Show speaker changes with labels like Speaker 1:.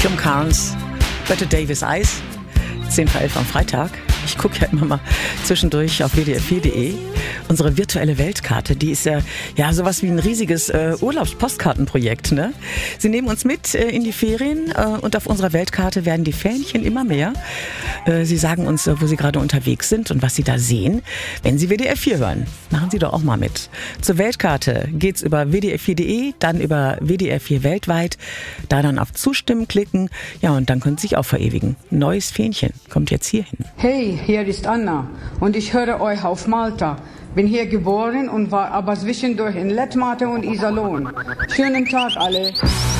Speaker 1: Kim Carnes, Bette Davis Eyes, 10 vor 11 am Freitag. Ich gucke ja immer mal zwischendurch auf wdr4.de. Unsere virtuelle Weltkarte, die ist ja sowas wie ein riesiges Urlaubspostkartenprojekt, ne? Sie nehmen uns mit in die Ferien und auf unserer Weltkarte werden die Fähnchen immer mehr. Sie sagen uns, wo Sie gerade unterwegs sind und was Sie da sehen, wenn Sie WDR 4 hören. Machen Sie doch auch mal mit. Zur Weltkarte geht's über wdr4.de, dann über WDR 4 weltweit, da dann auf Zustimmen klicken, ja, und dann können Sie sich auch verewigen. Neues Fähnchen kommt jetzt hier hin.
Speaker 2: Hey, hier ist Anna und ich höre euch auf Malta. Bin hier geboren und war aber zwischendurch in Letmathe und Iserlohn. Schönen Tag alle.